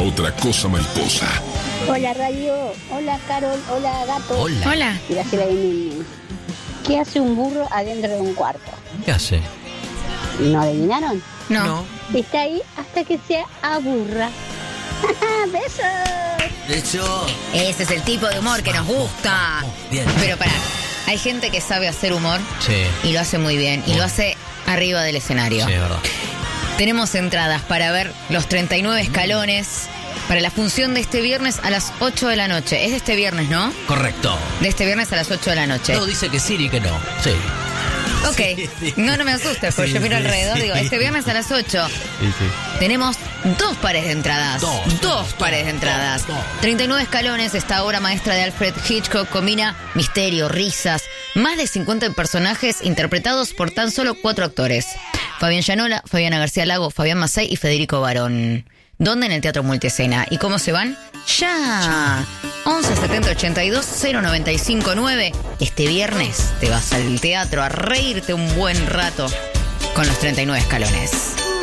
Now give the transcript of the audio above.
otra cosa mariposa. Hola Radio, hola Carol, hola Gato. Hola. Graciela de Niño. ¿Qué hace un burro adentro de un cuarto? ¿Qué hace? ¿No adivinaron? No. Está ahí hasta que se aburra. ¡Besos! De hecho... Ese es el tipo de humor que nos gusta. Bien. Pero pará, hay gente que sabe hacer humor Sí, y lo hace muy bien. Y lo hace arriba del escenario. sí, es verdad. Tenemos entradas para ver los 39 escalones para la función de este viernes a las 8 de la noche. Es de este viernes, ¿no? Correcto. De este viernes a las 8 de la noche. No, dice que sí y que no. Sí. Ok, Sí. no me asustes, porque Sí, yo miro sí, alrededor, sí. digo, este viernes a las 8 Sí. tenemos 2 pares de entradas. Dos Pares de entradas. dos. 39 escalones, esta obra maestra de Alfred Hitchcock combina misterio, risas, más de 50 personajes interpretados por tan solo 4 actores. Fabián Llanola, Fabiana García Lago, Fabián Macei y Federico Barón. ¿Dónde? En el Teatro Multiescena. ¿Y cómo se van? ¡Ya! 11 70 82 095 9. Este viernes te vas al teatro a reírte un buen rato con los 39 escalones.